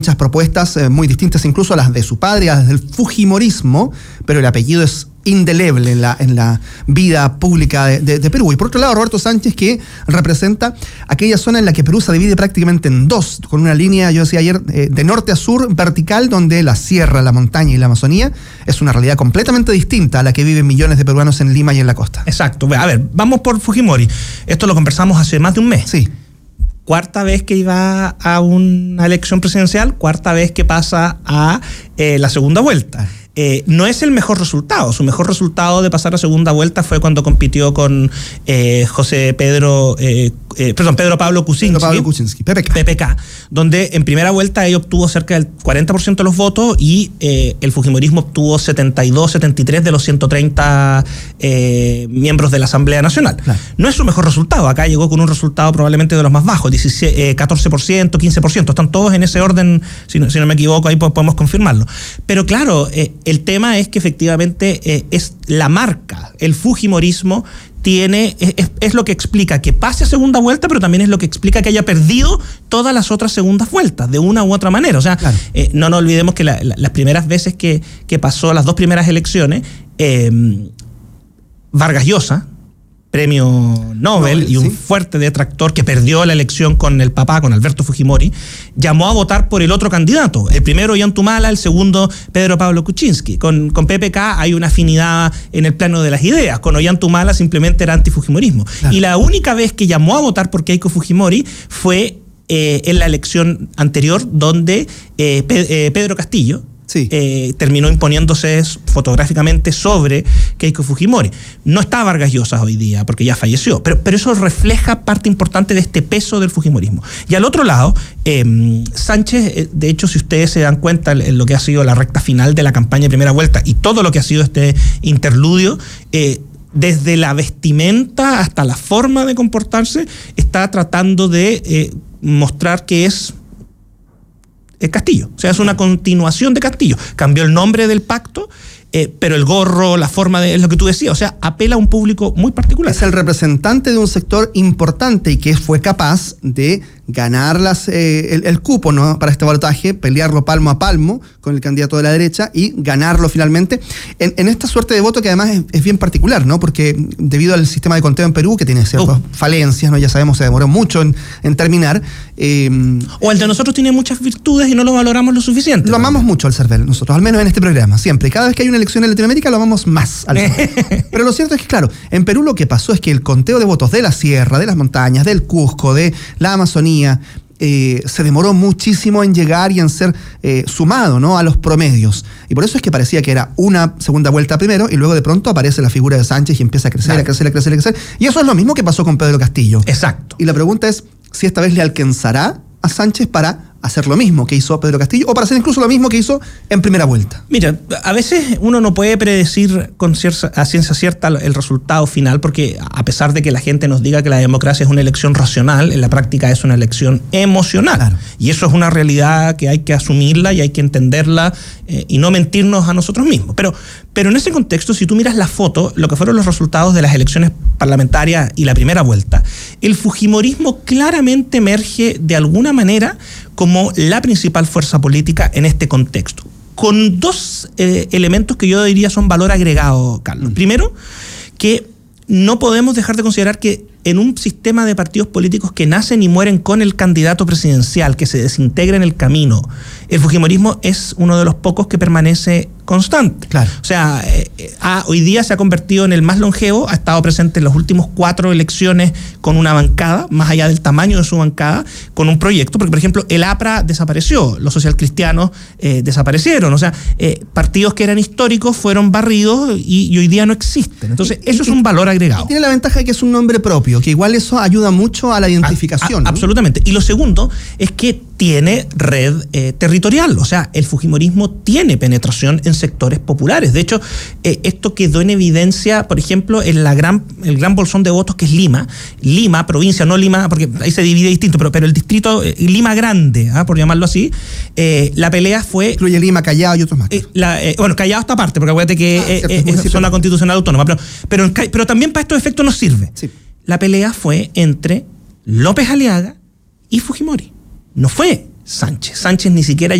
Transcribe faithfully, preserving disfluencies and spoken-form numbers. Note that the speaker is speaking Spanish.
muchas propuestas eh, muy distintas, incluso a las de su padre, a las del fujimorismo, pero el apellido es indeleble en la, en la vida pública de, de, de Perú. Y por otro lado, Roberto Sánchez, que representa aquella zona en la que Perú se divide prácticamente en dos, con una línea, yo decía ayer, eh, de norte a sur vertical, donde la sierra, la montaña y la Amazonía es una realidad completamente distinta a la que viven millones de peruanos en Lima y en la costa. Exacto. A ver, vamos por Fujimori. Esto lo conversamos hace más de un mes. Sí. Cuarta vez que iba a una elección presidencial, cuarta vez que pasa a eh, la segunda vuelta. Eh, no es el mejor resultado. Su mejor resultado de pasar a segunda vuelta fue cuando compitió con eh, José Pedro, eh, eh, perdón, Pedro Pablo Kuczynski, Pedro Pablo Kuczynski, P P K. P P K, donde en primera vuelta ella obtuvo cerca del cuarenta por ciento de los votos y eh, el fujimorismo obtuvo setenta y dos, setenta y tres de los ciento treinta eh, miembros de la Asamblea Nacional. Claro. No es su mejor resultado. Acá llegó con un resultado probablemente de los más bajos, catorce por ciento, quince por ciento. Están todos en ese orden, si no, si no me equivoco, ahí podemos confirmarlo. Pero claro, eh, el tema es que efectivamente eh, es la marca, el fujimorismo tiene, es, es lo que explica que pase a segunda vuelta, pero también es lo que explica que haya perdido todas las otras segundas vueltas, de una u otra manera. O sea, claro. eh, no nos olvidemos que la, la, las primeras veces que, que pasó, las dos primeras elecciones, eh, Vargas Llosa, premio Nobel, Nobel y un ¿sí? fuerte detractor que perdió la elección con el papá, con Alberto Fujimori, llamó a votar por el otro candidato. El primero, Ollantumala, el segundo, Pedro Pablo Kuczynski. Con, con P P K hay una afinidad en el plano de las ideas. Con Ollantumala simplemente era antifujimorismo. Claro. Y la única vez que llamó a votar por Keiko Fujimori fue eh, en la elección anterior, donde eh, Pe- eh, Pedro Castillo, Sí. Eh, terminó imponiéndose fotográficamente sobre Keiko Fujimori. No está Vargas Llosa hoy día, porque ya falleció, pero, pero eso refleja parte importante de este peso del fujimorismo. Y al otro lado, eh, Sánchez, eh, de hecho, si ustedes se dan cuenta en lo que ha sido la recta final de la campaña de primera vuelta y todo lo que ha sido este interludio, eh, desde la vestimenta hasta la forma de comportarse, está tratando de eh, mostrar que es Castillo, o sea, es una continuación de Castillo. Cambió el nombre del pacto, eh, pero el gorro, la forma de, es lo que tú decías, o sea, apela a un público muy particular. Es el representante de un sector importante y que fue capaz de ganar las, eh, el, el cupo, ¿no?, para este balotaje, pelearlo palmo a palmo con el candidato de la derecha y ganarlo finalmente en, en esta suerte de voto que además es, es bien particular, ¿no? Porque debido al sistema de conteo en Perú, que tiene ciertas uh. falencias, ¿no? Ya sabemos, se demoró mucho en, en terminar. Eh, o el de nosotros tiene muchas virtudes y no lo valoramos lo suficiente. Lo amamos mucho al CERVEL, nosotros, al menos en este programa, siempre. Cada vez que hay una elección en Latinoamérica lo amamos más al CERVEL. Pero lo cierto es que, claro, en Perú lo que pasó es que el conteo de votos de la sierra, de las montañas, del Cusco, de la Amazonía, Eh, se demoró muchísimo en llegar y en ser eh, sumado, ¿no?, a los promedios. Y por eso es que parecía que era una segunda vuelta primero y luego de pronto aparece la figura de Sánchez y empieza a crecer, claro. a crecer, a crecer, a crecer. Y eso es lo mismo que pasó con Pedro Castillo. Exacto. Y la pregunta es si esta vez le alcanzará a Sánchez para hacer lo mismo que hizo Pedro Castillo o para hacer incluso lo mismo que hizo en primera vuelta. Mira, a veces uno no puede predecir con cierta, a ciencia cierta el resultado final, porque a pesar de que la gente nos diga que la democracia es una elección racional, en la práctica es una elección emocional. Claro. Y eso es una realidad que hay que asumirla y hay que entenderla eh, y no mentirnos a nosotros mismos. Pero, pero en ese contexto, si tú miras la foto, lo que fueron los resultados de las elecciones parlamentarias y la primera vuelta, el fujimorismo claramente emerge de alguna manera como la principal fuerza política en este contexto, con dos eh, elementos que yo diría son valor agregado, Carlos. Mm. Primero, que no podemos dejar de considerar que en un sistema de partidos políticos que nacen y mueren con el candidato presidencial, que se desintegra en el camino, el fujimorismo es uno de los pocos que permanece constante. Claro. O sea, eh, ah, hoy día se ha convertido en el más longevo, ha estado presente en las últimas cuatro elecciones con una bancada, más allá del tamaño de su bancada, con un proyecto, porque por ejemplo el A P R A desapareció, los socialcristianos eh, desaparecieron, o sea, eh, partidos que eran históricos fueron barridos y, y hoy día no existen. Entonces, y, eso y, es un valor agregado. Tiene la ventaja de que es un nombre propio, que igual eso ayuda mucho a la identificación. A, a, ¿no? Absolutamente. Y lo segundo es que tiene red eh, territorial, o sea, el fujimorismo tiene penetración en sectores populares. De hecho, eh, esto quedó en evidencia, por ejemplo, en la gran, el gran bolsón de votos que es Lima. Lima, provincia, no Lima, porque ahí se divide distinto, pero, pero el distrito eh, Lima Grande, ¿ah? por llamarlo así, eh, la pelea fue... Incluye Lima, Callao y otros más. Eh, la, eh, bueno, Callao está aparte, porque acuérdate que ah, eh, cierto, es zona constitucional autónoma, pero, pero, en, pero también para estos efectos nos sirve. Sí. La pelea fue entre López Aliaga y Fujimori. No fue Sánchez. Sánchez ni siquiera